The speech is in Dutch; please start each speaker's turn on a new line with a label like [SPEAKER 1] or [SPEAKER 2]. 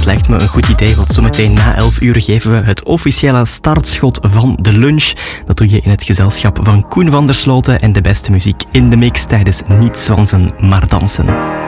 [SPEAKER 1] dat lijkt me een goed idee, want zometeen na 11 uur geven we het officiële startschot van de lunch. Dat doe je in het gezelschap van Koen van der Sloten en de beste muziek in de mix tijdens Niet Zwansen, maar Dansen.